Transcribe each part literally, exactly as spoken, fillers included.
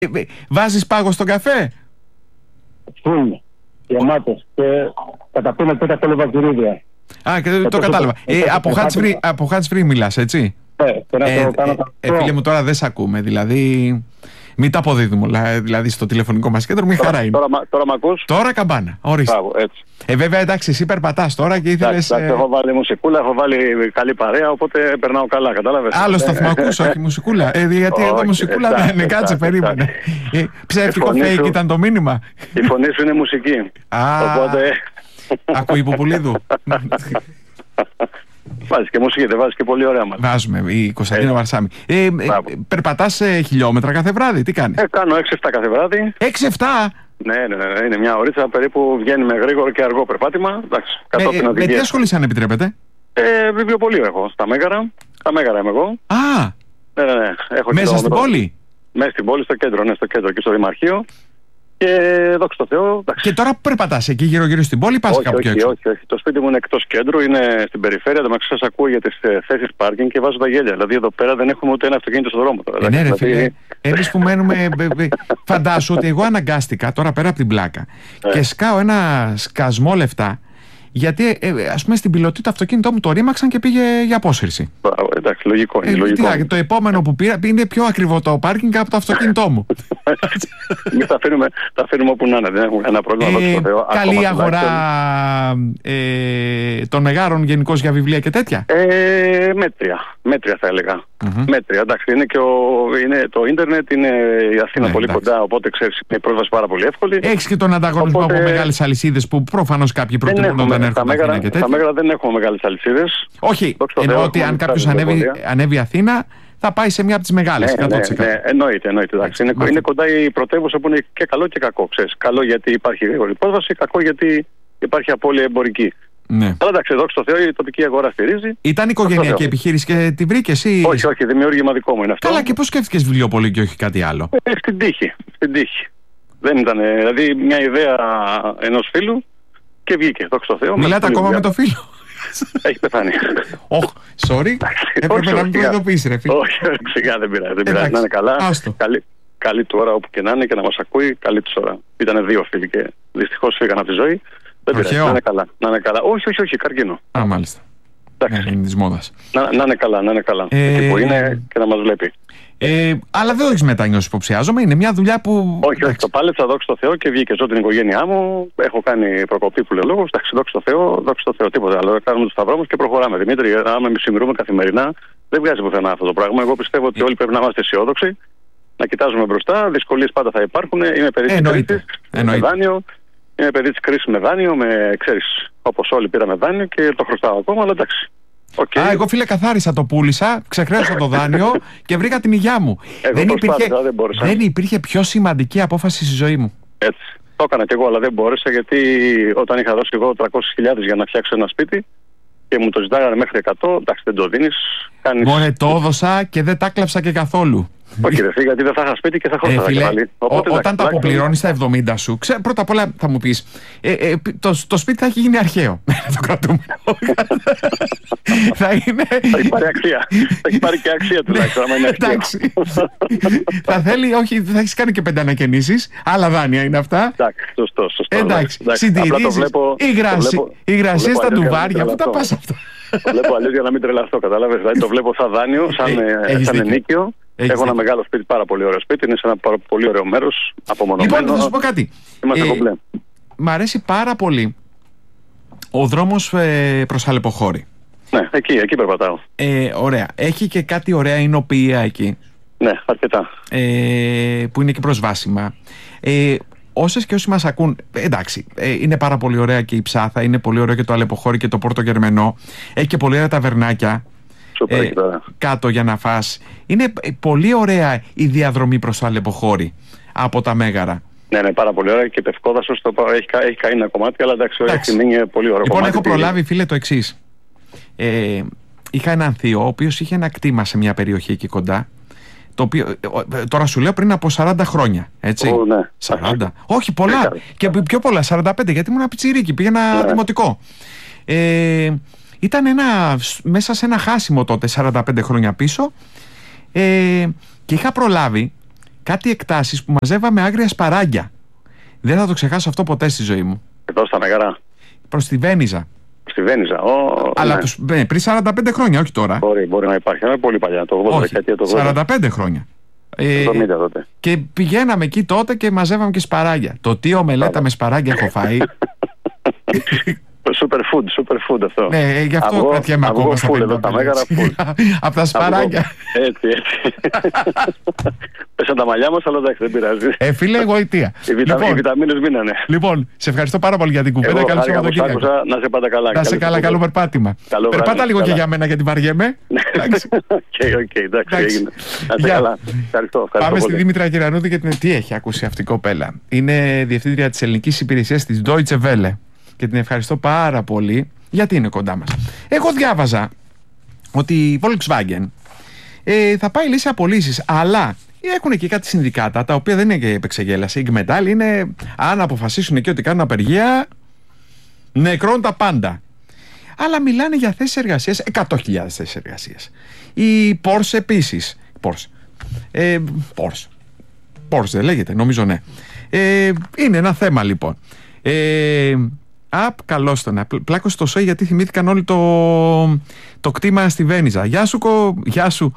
Βάζεις πάγο στον καφέ? Φουλ, γεμάτος και καταπίνω πέτα κολοβατζουρίδια. Α, και το, το κατάλαβα. Ε, από hands free μιλάς, έτσι? Ναι, ε, το κάνω ε, ε, φίλε μου, τώρα δεν σε ακούμε, δηλαδή μην τα αποδίδουμε, δηλαδή στο τηλεφωνικό μας κέντρο, μη χαρά είναι. Τώρα, τώρα μ' ακούς? Τώρα καμπάνα, ορίστε. Μπράβο, έτσι. Ε, βέβαια, εντάξει, εσύ περπατάς τώρα και ήθελες... Εντάξει, ε... έχω βάλει μουσικούλα, έχω βάλει καλή παρέα, οπότε περνάω καλά, κατάλαβες. Άλλο σταθμό ακούς, όχι μουσικούλα. Ε, γιατί εδώ μουσικούλα δεν είναι, κάτσε, περίμενε. Ε, ψεύτικο fake ήταν το μήνυμα. Η φωνή σου είναι μουσική. Οπότε... Ακούει η Πουπουλίδου. Βάζεις και μουσική, δεν βάζεις και πολύ ωραία μας. Βάζουμε, η Κωνσταντίνα Βαρσάμι. Ε, ε, περπατάς ε, χιλιόμετρα κάθε βράδυ, τι κάνεις? Ε, κάνω έξι εφτά κάθε βράδυ. έξι εφτά? Ναι, ναι, ναι, είναι μια ωρίτσα περίπου, βγαίνει με γρήγορο και αργό περπάτημα. Εντάξει, ε, ε, με τι ασχολείσαι, αν επιτρέπετε? Ε, βιβλιοπωλείο έχω, στα Μέγαρα. Στα Μέγαρα είμαι εγώ. Α! Ναι, ναι, ναι. Έχω μέσα στην πόλη? Μέσα στην πόλη, στο κέντρο, ναι, στο κέντρο και στο Δημαρχείο. Και δόξα τω Θεώ. Εντάξει. Και τώρα περπατάς εκεί γύρω-γύρω στην πόλη ή πας κάπου όχι, έξω? Όχι, όχι. Το σπίτι μου είναι εκτός κέντρου, είναι στην περιφέρεια. Το μεταξύ σας ακούω για τις ε, θέσεις πάρκινγκ και βάζω τα γέλια. Δηλαδή εδώ πέρα δεν έχουμε ούτε ένα αυτοκίνητο στον δρόμο τώρα. Ε, ναι, ρε δηλαδή... φίλε. Εμείς που μένουμε. Φαντάσου ότι εγώ αναγκάστηκα τώρα πέρα από την πλάκα ε. και σκάω ένα σκασμό λεφτά. Γιατί ε, ας πούμε στην πιλωτή το αυτοκίνητό μου το ρήμαξαν και πήγε για απόσυρση. Μπράβο, εντάξει, λογικό. Είναι, ε, λογικό. Τι, το επόμενο που πήρα είναι πιο ακριβό το πάρκινγκ από το αυτοκίνητό μου. Εμείς τα αφήνουμε, τα αφήνουμε όπου να είναι, δεν έχουμε ένα πρόβλημα. Ε, Θεό, καλή αγορά ε, των Μεγάρων γενικώς για βιβλία και τέτοια. Ε, μέτρια, μέτρια θα έλεγα. Mm-hmm. Μέτρια, εντάξει, είναι και ο, είναι, το ίντερνετ, είναι η Αθήνα ναι, πολύ εντάξει. κοντά, οπότε ξέρεις, είναι η πρόσβαση πάρα πολύ εύκολη. Έχεις και τον ανταγωνισμό οπότε... από μεγάλες αλυσίδες που προφανώς κάποιοι προτιμούν όταν έρχονται Αθήνα και τέτοια. Στα Μέγαρα δεν έχουμε μεγάλες αλυσίδες. Όχι, εννοώ ότι αν κάποιος ανέβει, ανέβει Αθήνα θα πάει σε μια από τις μεγάλες. Ναι, ναι, ναι, εννοείται, εννοείται. Εντάξει, είναι, είναι κοντά η πρωτεύουσα που είναι και καλό και κακό. Ξέρεις. Καλό γιατί υπάρχει γρήγορη πρόσβαση, κακό γιατί υπάρχει απώλεια εμπορική. Ναι. Αλλά εντάξει, εδώ στο Θεό η τοπική αγορά στηρίζει. Ήταν οικογενειακή επιχείρηση και τη βρήκες ή? Όχι, όχι, δημιούργημα δικό μου είναι αυτό. Καλά, και πώς σκέφτηκες βιβλιοπωλείο και όχι κάτι άλλο? Ε, στην τύχη. Στην τύχη. Δεν ήταν, δηλαδή μια ιδέα ενός φίλου και βγήκε. Εδώ στο Θεό. Μιλάτε ακόμα με το φίλο? Έχει πεθάνει. Oh, sorry. Έπρεπε να μην το ειδοποιήσει, ρε φίλε. Όχι, σιγά δεν πειράζει. Δεν πειράζει. Να είναι καλά. Καλή, καλή του ώρα όπου και να είναι και να μας ακούει. Καλή του ώρα. Ήταν δύο φίλοι και δυστυχώς φύγαν από τη ζωή. Δεν πειράζει. Να είναι καλά. Να είναι καλά. Όχι, όχι, όχι, καρκίνο. Α, μάλιστα. Ναι, είναι της μόδας. Να, να είναι καλά, να είναι καλά. Ε... Εκεί που είναι και να μας βλέπει. Ε, αλλά δεν το έχεις μετανιώσει, υποψιάζομαι. Είναι μια δουλειά που. Όχι, όχι. Το πάλεψα, δόξα τω Θεώ, και βγήκε. Ζω την οικογένειά μου. Έχω κάνει προκοπή που λέει λόγο. Εντάξει, δόξα τω Θεώ, δόξα τω Θεώ, τίποτα άλλο. Κάνουμε του σταυρό και προχωράμε. Δημήτρη, άμα εμείς συμμερούμε καθημερινά, δεν βγάζει πουθενά αυτό το πράγμα. Εγώ πιστεύω ότι όλοι πρέπει να είμαστε αισιόδοξοι, να κοιτάζουμε μπροστά. Δυσκολίες πάντα θα υπάρχουν. Είμαι παιδί τη κρίση με δάνειο. Είμαι παιδί τη κρίση με δάνειο. Με, ξέρεις, όπως όλοι πήραμε δάνειο και το χρωστάω ακόμα, αλλά εντάξει. Okay. Α, εγώ φίλε καθάρισα, το πούλησα, ξεχρέωσα το δάνειο και βρήκα την υγειά μου. Δεν υπήρχε, δεν, δεν υπήρχε πιο σημαντική απόφαση στη ζωή μου. Έτσι. Το έκανα κι εγώ, αλλά δεν μπόρεσα, γιατί όταν είχα δώσει εγώ τριακόσιες χιλιάδες για να φτιάξω ένα σπίτι και μου το ζητάγανε μέχρι εκατό, εντάξει, δεν το δίνεις. Κάνεις... Μωρέ, το έδωσα και δεν τα κλαψα και καθόλου. Όχι, ρε φίλε, γιατί δεν θα είχα σπίτι και θα χώρισα. Ε, Οπότε, όταν τα αποπληρώνεις στα εβδομήντα σου, ξέ, πρώτα απ' όλα θα μου πεις, ε, ε, το, το σπίτι θα έχει γίνει αρχαίο. Το κρατούμε. Θα είναι. Θα έχει πάρει αξία. Θα έχει πάρει και αξία τουλάχιστον. Εντάξει. Θα θέλει, όχι, θα έχεις κάνει και πέντε ανακαινήσεις. Άλλα δάνεια είναι αυτά. Εντάξει, σωστό, σωστό. Εντάξει, συντηρήσεις, υγρασίες στα ντουβάρια, πού τα πας αυτά. Το βλέπω αλλιώς για να μην τρελαθώ, κατάλαβες. Δηλαδή το βλέπω σαν δάνειο, σαν ενίκιο. Έχεις Έχω δίκιο. Ένα μεγάλο σπίτι, πάρα πολύ ωραίο σπίτι, είναι σε ένα πάρα πολύ ωραίο μέρος, απομονωμένο. Λοιπόν, θα σου πω κάτι. Είμαστε κομπλέ. Μ' αρέσει πάρα πολύ ο δρόμος ε, προς Αλεποχώρη. Ναι, εκεί, εκεί περπατάω. Ε, ωραία. Έχει και κάτι ωραία εινοποιεία εκεί. Ναι, αρκετά. Ε, που είναι και προσβάσιμα. Ε, Όσες και όσοι μας ακούν, εντάξει, ε, είναι πάρα πολύ ωραία και η Ψάθα, είναι πολύ ωραίο και το Αλεποχώρη και το Πόρτο Γερμενό. Έχει και πολύ ωραία ταβερνάκια. Ε, κάτω για να φας. Είναι πολύ ωραία η διαδρομή προς το Αλεποχώρη από τα Μέγαρα. Ναι, ναι, πάρα πολύ ωραία και Πευκόδασος το έχει, έχει καεί ένα κομμάτι, αλλά εντάξει, εντάξει. Έχει μείνει πολύ ωραίο. Λοιπόν, κομμάτι. Έχω προλάβει, φίλε, το εξής. Ε, είχα έναν θείο, ο οποίος είχε ένα κτήμα σε μια περιοχή εκεί κοντά. Το οποίο, τώρα σου λέω πριν από σαράντα χρόνια. Έτσι. Oh, ναι. σαράντα. Όχι, πολλά. Yeah. Και πιο πολλά, σαράντα πέντε, γιατί ήμουν πιτσιρίκι, πήγαινα yeah. δημοτικό. Ε, Ήταν ένα, μέσα σε ένα χάσιμο τότε, σαράντα πέντε χρόνια πίσω, ε, και είχα προλάβει κάτι εκτάσεις που μαζεύαμε άγρια σπαράγγια. Δεν θα το ξεχάσω αυτό ποτέ στη ζωή μου. Εδώ στα Μεγαρά. Προς τη Βένιζα. Στη Βένιζα. Ο, Αλλά ναι. τους, ναι, πριν σαράντα πέντε χρόνια, όχι τώρα. Μπορεί, μπορεί να υπάρχει. Είναι πολύ παλιά. Το ογδόντα, όχι, το σαράντα πέντε χρόνια. Ε, εβδομήντα τότε. Και πηγαίναμε εκεί τότε και μαζεύαμε και σπαράγγια. Το τι ομελέτα με σπαράγγια έχω φάει. Super food, super food αυτό. Ναι, γι' αυτό κρατιέμαι ακόμα στα πενήντα. Τα Μέγαρα food. Από τα σπαράγγια. Έτσι, έτσι. Πέσαν τα μαλλιά μας, αλλά εντάξει, δεν πειράζει. Ε, φίλε, γοητεία. Οι, βιτα... λοιπόν, οι βιταμίνες μείνανε. Λοιπόν, σε ευχαριστώ πάρα πολύ για την κουβέντα. Καλό Σαββατοκύριακο. Να σε πάντα καλά. Να σε καλά, καλό περπάτημα. Περπάτα λίγο και για μένα, γιατί βαριέμαι. Οκ, οκ, εντάξει, έγινε. Να σε καλά. Ευχαριστώ. Πάμε στη Δήμητρα Γερανούδη και την. Τι έχει ακούσει αυτή η κοπέλα. Είναι διευθύντρια της ελληνικής υπηρεσίας της Deutsche Welle. Και την ευχαριστώ πάρα πολύ γιατί είναι κοντά μας. Εγώ διάβαζα ότι η Volkswagen ε, θα πάει λύση απολύσεις, αλλά έχουν και κάτι συνδικάτα τα οποία δεν είναι και επεξεγέλαση. Η Γκμετάλ είναι, αν αποφασίσουν εκεί ότι κάνουν απεργία, νεκρώνουν τα πάντα. Αλλά μιλάνε για θέσεις εργασίας, εκατό χιλιάδες θέσεις εργασίας. Η Porsche επίσης. Porsche. Ε, Porsche. Porsche δεν λέγεται, νομίζω ναι. Ε, είναι ένα θέμα λοιπόν. Ε, Απ, καλώς τον. Πλάκωσε το σόι γιατί θυμήθηκαν όλοι το, το κτήμα στη Βένιζα. Γεια σου, κο... Γεια σου.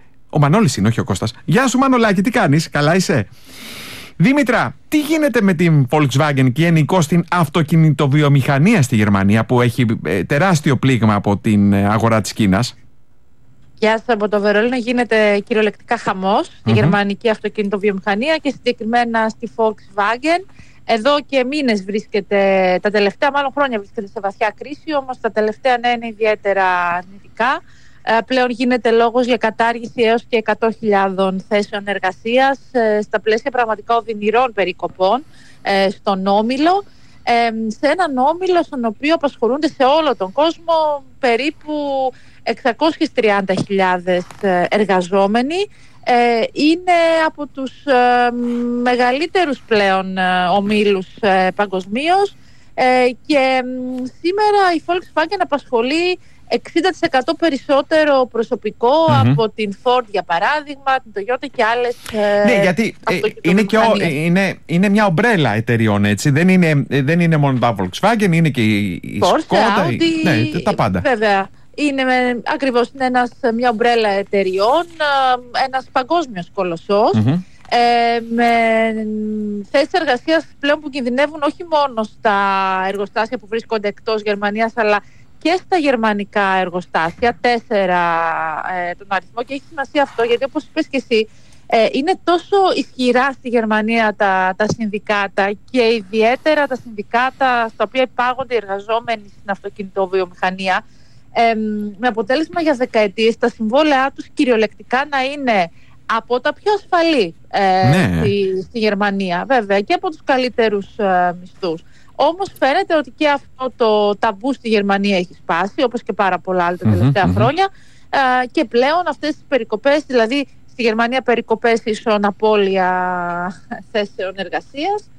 Ο Μανώλης είναι, όχι ο Κώστας. Γεια σου, Μανολάκη, τι κάνεις, καλά είσαι? Δήμητρα, τι γίνεται με την Volkswagen και γενικώς την αυτοκινητοβιομηχανία στη Γερμανία που έχει ε, τεράστιο πλήγμα από την αγορά της Κίνας? Γεια σας, από το Βερολίνο γίνεται κυριολεκτικά χαμός στη mm-hmm. γερμανική αυτοκινητοβιομηχανία και συγκεκριμένα στη Volkswagen. Εδώ και μήνες βρίσκεται, τα τελευταία μάλλον χρόνια βρίσκεται σε βαθιά κρίση, όμως τα τελευταία νέα είναι ιδιαίτερα αρνητικά. Ε, πλέον γίνεται λόγος για κατάργηση έως και εκατό χιλιάδων θέσεων εργασίας ε, στα πλαίσια πραγματικά οδυνηρών περικοπών ε, στον Όμιλο. Ε, σε έναν Όμιλο στον οποίο απασχολούνται σε όλο τον κόσμο περίπου εξακόσιες τριάντα χιλιάδες εργαζόμενοι. Ε, είναι από τους ε, μεγαλύτερους πλέον ε, ομίλους ε, παγκοσμίως ε, και ε, σήμερα η Volkswagen απασχολεί εξήντα τοις εκατό περισσότερο προσωπικό mm-hmm. από την Ford για παράδειγμα, την Toyota και άλλες ε, ναι, γιατί ε, είναι, και ο, είναι, είναι μια ομπρέλα εταιριών, έτσι. Δεν είναι, δεν είναι μόνο τα Volkswagen, είναι και η, η Skoda, η, ναι, τα πάντα. Βέβαια. Είναι ακριβώς είναι ένας, μια ομπρέλα εταιριών, ένας παγκόσμιος κολοσσός mm-hmm. ε, με θέσεις εργασίας πλέον που κινδυνεύουν όχι μόνο στα εργοστάσια που βρίσκονται εκτός Γερμανίας αλλά και στα γερμανικά εργοστάσια, τέσσερα ε, τον αριθμό, και έχει σημασία αυτό γιατί όπως είπες και εσύ ε, είναι τόσο ισχυρά στη Γερμανία τα, τα συνδικάτα και ιδιαίτερα τα συνδικάτα στα οποία υπάγονται οι εργαζόμενοι στην αυτοκινητοβιομηχανία. Ε, με αποτέλεσμα για δεκαετίες τα συμβόλαιά τους κυριολεκτικά να είναι από τα πιο ασφαλή ε, ναι. στη, στη Γερμανία, βέβαια, και από τους καλύτερους ε, μισθούς. Όμως φαίνεται ότι και αυτό το ταμπού στη Γερμανία έχει σπάσει, όπως και πάρα πολλά άλλα τα τελευταία mm-hmm, χρόνια ε, και πλέον αυτές τις περικοπές, δηλαδή στη Γερμανία περικοπές ίσον απώλεια θέσεων εργασίας,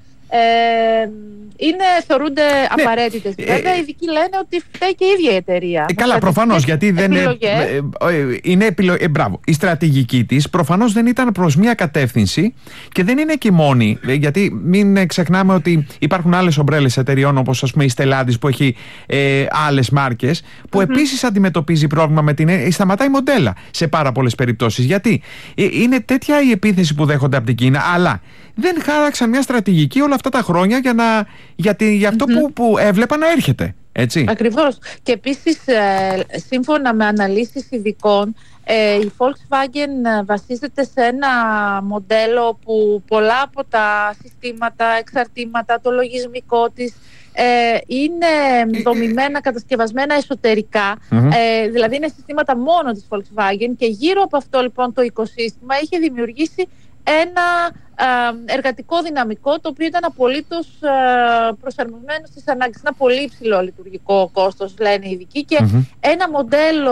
Ε, είναι, θεωρούνται ναι. απαραίτητες. Βέβαια, οι ειδικοί λένε ότι φταίει και η ίδια η εταιρεία. Ε, καλά, προφανώς, γιατί δεν είναι. είναι επιλο... ε, μπράβο. Η στρατηγική της προφανώς δεν ήταν προς μία κατεύθυνση και δεν είναι και μόνη. Γιατί μην ξεχνάμε ότι υπάρχουν άλλες ομπρέλες εταιρεών, όπως ας πούμε η Stellantis που έχει ε, άλλες μάρκες, που mm-hmm. επίσης αντιμετωπίζει πρόβλημα με την. Ε, σταματάει μοντέλα σε πάρα πολλές περιπτώσεις. Γιατί ε, είναι τέτοια η επίθεση που δέχονται από την Κίνα, αλλά δεν χάραξαν μια στρατηγική όλα αυτά τα χρόνια για, να, για, τη, για αυτό mm-hmm. που, που έβλεπα να έρχεται. Έτσι. Ακριβώς. Και επίσης, ε, σύμφωνα με αναλύσεις ειδικών, ε, η Volkswagen βασίζεται σε ένα μοντέλο που πολλά από τα συστήματα, εξαρτήματα, το λογισμικό της ε, είναι δομημένα, κατασκευασμένα εσωτερικά. Mm-hmm. Ε, δηλαδή είναι συστήματα μόνο της Volkswagen και γύρω από αυτό λοιπόν το οικοσύστημα είχε δημιουργήσει ένα ε, εργατικό δυναμικό το οποίο ήταν απολύτως ε, προσαρμοσμένο στις ανάγκες. Ένα πολύ υψηλό λειτουργικό κόστος, λένε οι ειδικοί, και mm-hmm. ένα μοντέλο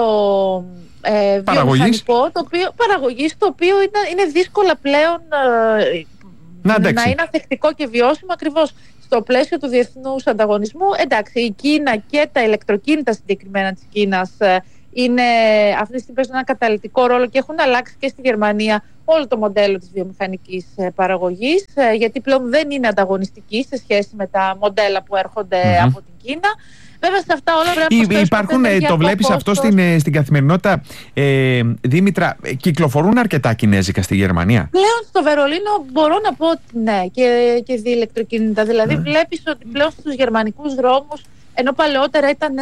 ε, βιομηχανικό το οποίο, παραγωγής το οποίο είναι, είναι δύσκολα πλέον ε, να, να είναι ανθεκτικό και βιώσιμο ακριβώς στο πλαίσιο του διεθνούς ανταγωνισμού. Εντάξει, η Κίνα και τα ηλεκτροκίνητα συγκεκριμένα της Κίνας ε, είναι, αυτή τη στιγμή παίζουν ένα καταλυτικό ρόλο και έχουν αλλάξει και στη Γερμανία όλο το μοντέλο της βιομηχανικής παραγωγής, γιατί πλέον δεν είναι ανταγωνιστική σε σχέση με τα μοντέλα που έρχονται mm-hmm. από την Κίνα. Βέβαια, σε αυτά όλα πρέπει να υπάρχουν, το βλέπεις αυτό στην, στην καθημερινότητα, ε, Δήμητρα, κυκλοφορούν αρκετά κινέζικα στη Γερμανία? Πλέον στο Βερολίνο μπορώ να πω ότι ναι, και, και διηλεκτροκίνητα. Δηλαδή, mm. βλέπεις ότι πλέον στους γερμανικούς δρόμους, ενώ παλαιότερα ήταν ε,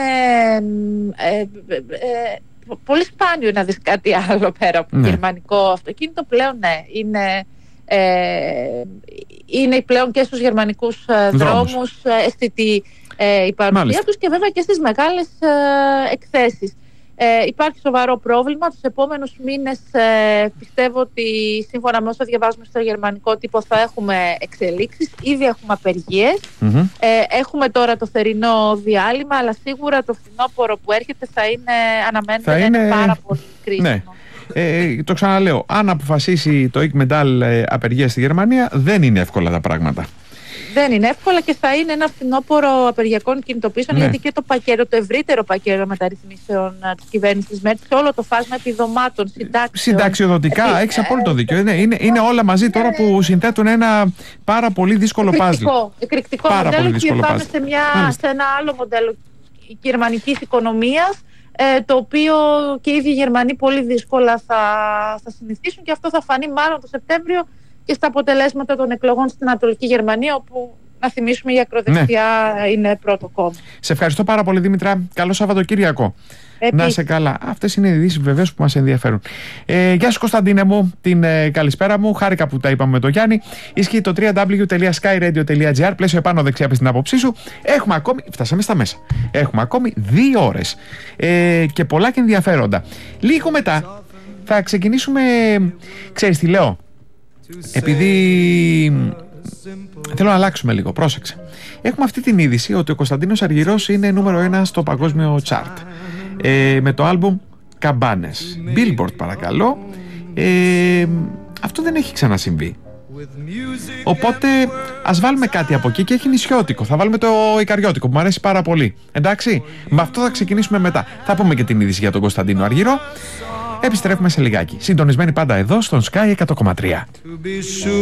ε, ε, ε, πολύ σπάνιο να δεις κάτι άλλο πέρα από ναι. γερμανικό αυτοκίνητο, πλέον ναι, είναι, ε, είναι πλέον και στους γερμανικούς δρόμους, δρόμους αισθητή ε, η παρουσία τους και βέβαια και στις μεγάλες ε, εκθέσεις. Ε, υπάρχει σοβαρό πρόβλημα. Τους επόμενους μήνες ε, πιστεύω ότι σύμφωνα με όσο διαβάζουμε στο γερμανικό τύπο θα έχουμε εξελίξεις. Ήδη έχουμε απεργίες. Mm-hmm. Ε, έχουμε τώρα το θερινό διάλειμμα, αλλά σίγουρα το φθινόπωρο που έρχεται θα είναι, αναμένεται θα είναι... είναι πάρα πολύ κρίσιμο. Ναι. Ε, το ξαναλέω, αν αποφασίσει το Ig Metall ε, απεργία στη Γερμανία, δεν είναι εύκολα τα πράγματα. Δεν είναι εύκολα και θα είναι ένα φθινόπωρο απεργιακών κινητοποιήσεων, ναι. γιατί και το πακέτο, το ευρύτερο πακέτο μεταρρυθμίσεων της κυβέρνησης ΜΕΡΤ σε όλο το φάσμα επιδομάτων, συντάξεων. Συνταξιοδοτικά, έχεις απόλυτο δίκιο. Είναι, είναι, είναι όλα μαζί τώρα που συνθέτουν ένα πάρα πολύ δύσκολο πάζλ. Εκρηκτικό μοντέλο και πάμε σε, μια, σε ένα άλλο μοντέλο γερμανικής οικονομίας, ε, το οποίο και οι ίδιοι Γερμανοί πολύ δύσκολα θα, θα συνηθίσουν και αυτό θα φανεί μάλλον το Σεπτέμβριο και στα αποτελέσματα των εκλογών στην Ανατολική Γερμανία, όπου να θυμίσουμε η ακροδεξιά ναι. είναι πρώτο κόμμα. Σε ευχαριστώ πάρα πολύ, Δήμητρα. Καλό Σαββατοκύριακο. Επίσης. Να είσαι καλά. Αυτές είναι οι ειδήσεις βεβαίως που μας ενδιαφέρουν. Ε, γεια σου, Κωνσταντίνε μου, την ε, καλησπέρα μου. Χάρηκα που τα είπαμε με τον Γιάννη. Ισχύει το double-u double-u double-u τελεία skyradio τελεία gr. Πλαίσιο επάνω δεξιά πες την άποψή σου. Έχουμε ακόμη, φτάσαμε στα μέσα. Έχουμε ακόμη δύο ώρες. Ε, και πολλά και ενδιαφέροντα. Λίγο μετά θα ξεκινήσουμε. Ξέρεις τι λέω? Επειδή θέλω να αλλάξουμε λίγο, πρόσεξε. Έχουμε αυτή την είδηση ότι ο Κωνσταντίνος Αργυρός είναι νούμερο ένα στο παγκόσμιο chart ε, με το άλμπουμ Καμπάνες. Billboard, παρακαλώ. ε, Αυτό δεν έχει ξανασυμβεί. Οπότε ας βάλουμε κάτι από εκεί και έχει νησιώτικο. Θα βάλουμε το Ικαριώτικο που μου αρέσει πάρα πολύ. Εντάξει, με αυτό θα ξεκινήσουμε μετά. Θα πούμε και την είδηση για τον Κωνσταντίνο Αργυρό. Επιστρέφουμε σε λιγάκι. Συντονισμένοι πάντα εδώ στον Sky εκατό κόμμα τρία.